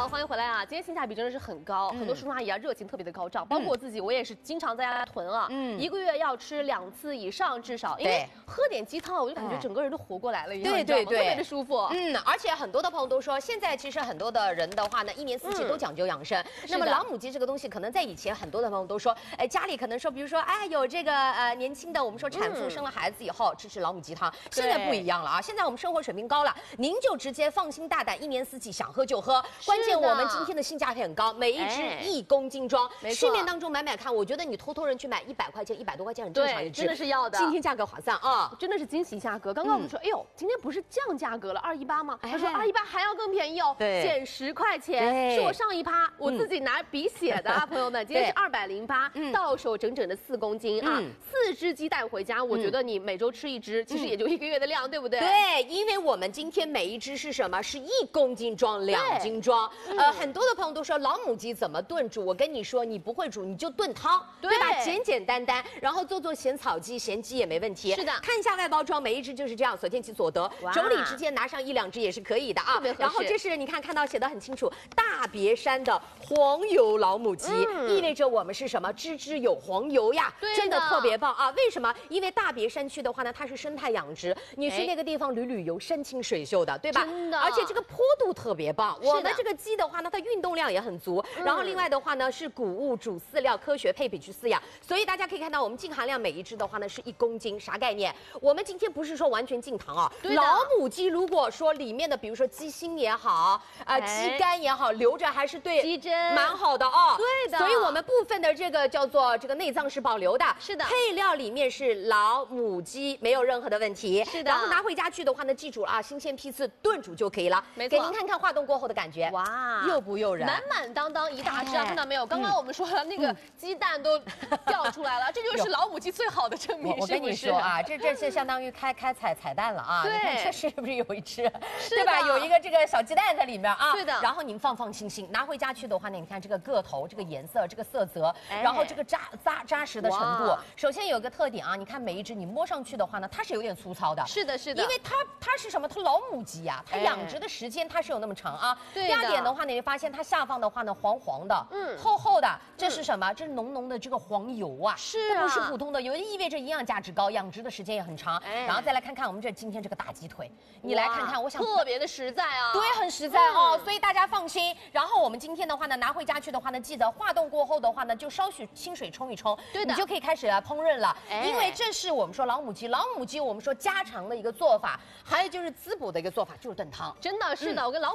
好，欢迎回来啊！今天性价比真的是很高，很多叔叔阿姨啊热情特别的高涨，包括我自己，我也是经常在家囤啊，一个月要吃2次以上至少，因为喝点鸡汤，我就感觉整个人都活过来了一样，对，特别的舒服。 而且很多的朋友都说，现在其实很多的人的话呢，一年四季都讲究养生。那么老母鸡这个东西，可能在以前很多的朋友都说，家里可能说，比如说，有这个年轻的，我们说产妇生了孩子以后吃老母鸡汤，现在不一样了啊！现在我们生活水平高了，您就直接放心大胆，一年四季想喝就喝。关键我们今天的性价比很高，每一只1公斤装，市面当中买看，我觉得你偷人去买100块钱、100多块钱很正常一只， 真的是要的。 今天价格划算啊， 真的是惊喜价格。刚刚我们说，哎呦，今天不是降价格了218吗？他说218还要更便宜哦，减10块钱，是我上一趴我自己拿笔写的啊，朋友们，今天是208，到手整整的4公斤啊，4只鸡带回家，我觉得你每周吃1只，其实也就1个月的量，对不对？ 对，因为我们今天每一只是什么？是1公斤装、2斤装。很多的朋友都说老母鸡怎么炖煮？我跟你说，你不会煮你就炖汤，对吧？简单，然后做咸草鸡、咸鸡也没问题。 是的， 看一下外包装，每一只就是这样，所见即所得。妯娌之间拿上1、2只也是可以的啊。然后这是你看到写的很清楚，大别山的黄油老母鸡，意味着我们是什么？只有黄油呀，真的特别棒啊！为什么？因为大别山区的话呢，它是生态养殖，你去那个地方旅游，山清水秀的，对吧？ 真的， 而且这个坡度特别棒。我们这个鸡的话呢，它运动量也很足。然后另外的话呢，是谷物主饲料，科学配比去饲养，所以大家可以看到，我们净含量每一只的话呢是1公斤，啥概念？我们今天不是说完全禁糖啊，老母鸡如果说里面的，比如说鸡心也好，鸡肝也好，留着还是对鸡胗蛮好的哦。 对的， 所以我们部分的这个叫做这个内脏是保留的， 是的， 配料里面是老母鸡，没有任何的问题。 是的， 然后拿回家去的话呢，记住了啊，新鲜批次炖煮就可以了。 没错， 给您看看化冻过后的感觉， 哇， 诱不诱人？ 满满当当一大只啊，看到没有？刚刚我们说了那个鸡蛋都掉出来了，这就是老母鸡最好的证明。 我跟你说啊，这是相当于开彩蛋了啊！你看这是不是有一只，对吧？有一个这个小鸡蛋在里面啊。 对的。 然后您放心，拿回家去的话呢，你看这个个头、这个颜色、这个色泽，然后这个扎实的程度。首先有个特点啊，你看每一只你摸上去的话呢，它是有点粗糙的。 是的， 因为它是什么？它老母鸡呀，它养殖的时间它是有那么长啊。第二点的话呢，你会发现它下方的话呢黄黄的，厚的，这是什么？这是浓的这个黄油啊。 是这不是普通的油，意味着营养价值高，养殖的时间也很长。然后再来看看我们今天这个大鸡腿，你来看看，我想特别的实在啊。 对，很实在哦，所以大家放心。然后我们今天的话呢，拿回家去的话呢，记得化冻过后的话呢，就稍许清水冲一冲，对的，你就可以开始来烹饪了。因为这是我们说老母鸡我们说家常的一个做法，还有就是滋补的一个做法，就是炖汤。 真的是的，我跟老